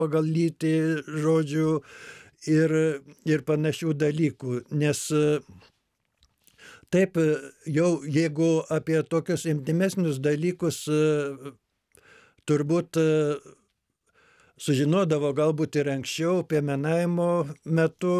pagal lytį, žodžiu, ir panašių dalykų. Nes taip, jau jeigu apie tokius intimesnius dalykus turbūt sužinodavo galbūt ir anksčiau, piemenavimo metu,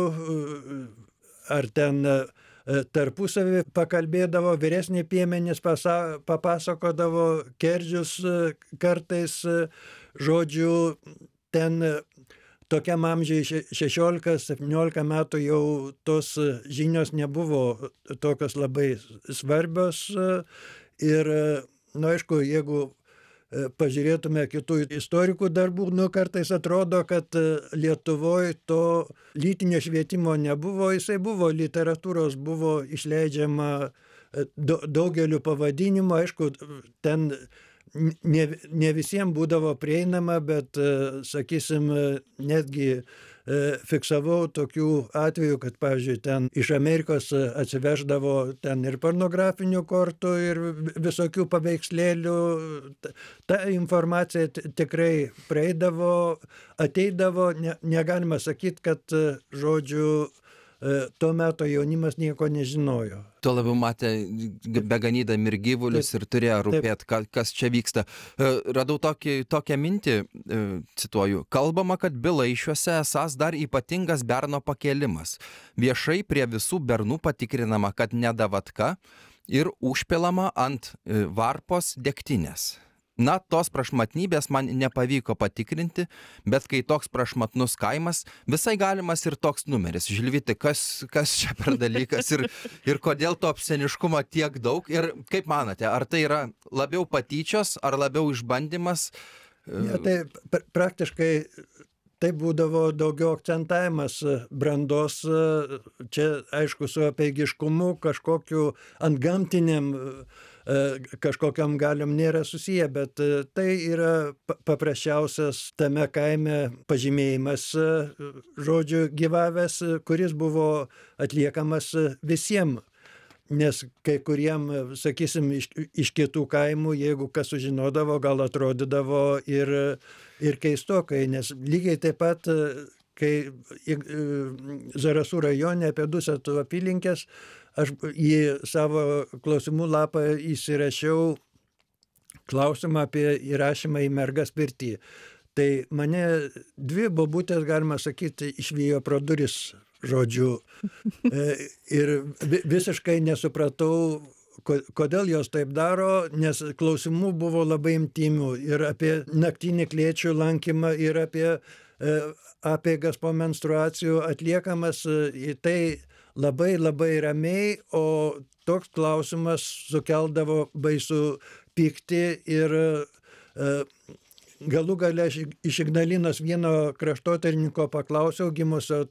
ar ten tarpusavį pakalbėdavo, vyresni piemenys papasakodavo, kerdžius kartais, žodžiu, ten tokiam amžiai 16-17 metų jau tos žinios nebuvo tokios labai svarbios ir, aišku, jeigu pažiūrėtume kitų istorikų darbų, kartais atrodo, kad Lietuvoje to lytinio švietimo nebuvo, jisai buvo, literatūros buvo išleidžiama daugeliu pavadinimų, aišku, ten ne visiems būdavo prieinama, bet, sakysim, netgi fiksavau tokių atvejų, kad, pavyzdžiui, ten iš Amerikos atsiveždavo ten ir pornografinių kortų, ir visokių paveikslėlių. Ta informacija tikrai praeidavo, ateidavo, negalima sakyti, kad, žodžiu, tuo metu jaunimas nieko nežinojo. Tuo labiau matė beganydami ir gyvulius ir turėjo rūpėti, kas čia vyksta. Radau tokią mintį, cituoju, kalbama, kad Bilaišiuose esąs dar ypatingas berno pakėlimas. Viešai prie visų bernų patikrinama, kad nedavatka ir užpilama ant varpos degtinės. Na, tos prašmatnybės man nepavyko patikrinti, bet kai toks prašmatnus kaimas, visai galimas ir toks numeris. Žilvyti, kas čia per dalykas ir kodėl to obsceniškumo tiek daug? Ir kaip manote, ar tai yra labiau patyčios, ar labiau išbandymas? Ja, tai praktiškai tai būdavo daugiau akcentavimas brandos, čia aišku su apeigiškumu, kažkokiu antgamtiniam kažkokiam galim nėra susiję, bet tai yra paprasčiausias tame kaime pažymėjimas, žodžiu, gyvavęs, kuris buvo atliekamas visiems. Nes kai kuriem, sakysim, iš kitų kaimų, jeigu kas sužinodavo, gal atrodydavo ir keistokai, nes lygiai taip pat, kai Zarasų rajone apie Dusetų apylinkės, aš į savo klausimų lapą įsirašiau klausimą apie įrašymą į mergas pirtį. Tai mane dvi bobutės, galima sakyti, išvijo pro duris, žodžiu. Ir visiškai nesupratau, kodėl jos taip daro, nes klausimų buvo labai intymių ir apie naktinį klėčių lankymą, ir apie apeigas po menstruacijų atliekamas, tai labai labai ramiai, o toks klausimas sukeldavo baisų pyktį ir galų gale iš Ignalinos vieno kraštotyrininko paklausiau, gimusio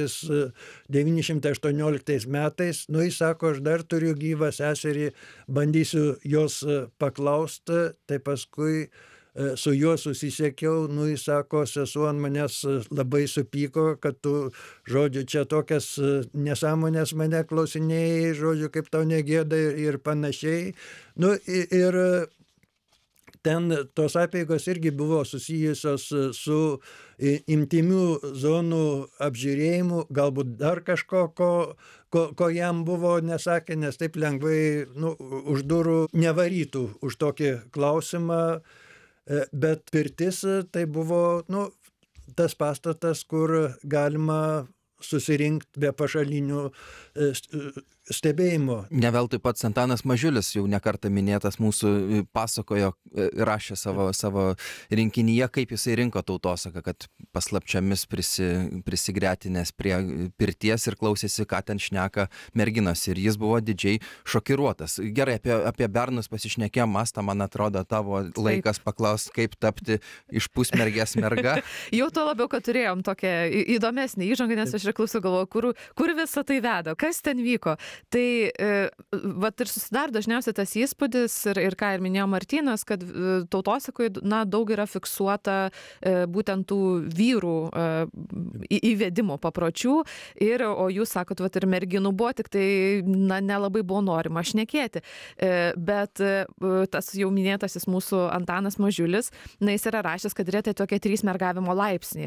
1918 metais, jis sako, aš dar turiu gyvą seserį, bandysiu jos paklausti, tai paskui su juo susisiekiau, jis sako, sesuo ant manęs labai supyko, kad tu, žodžiu, čia tokias nesąmonės mane klausinėjai, žodžiu, kaip tau negėda ir panašiai. Ir ten tos apeigos irgi buvo susijusios su intymių zonų apžiūrėjimu, galbūt dar kažko, ko jam buvo nesakė, nes taip lengvai už durų nevarytų už tokį klausimą. Bet pirtis tai buvo tas pastatas, kur galima susirinkti be pašalinių stebėjimo. Ne veltui pats Antanas Mažiulis, jau nekartą minėtas, mūsų pasakojo, rašė savo rinkinyje, kaip jisai rinko tautosaką, kad paslapčiomis prisigretinęs prie pirties ir klausėsi, ką ten šneka merginos, ir jis buvo didžiai šokiruotas. Gerai, apie bernus pasišnekėjom, Asta, man atrodo, tavo laikas paklaus, kaip tapti iš pusmergės merga. Jau tuo labiau, kad turėjom tokią įdomesnį įžangą, nes aš ir klausiu, galvoju, kur visą tai veda, kas ten vyko. Tai vat ir susidaro dažniausiai tas įspūdis ir ką ir minėjo Martynas, kad tautosakoje daug yra fiksuota būtent tų vyrų įvedimo papročių o jūs sakot, vat ir merginų buvo, tik tai nelabai buvo norima šnekėti. Bet tas jau minėtasis mūsų Antanas Mažiulis, jis yra rašęs, kad yra tai tokie 3 mergavimo laipsniai.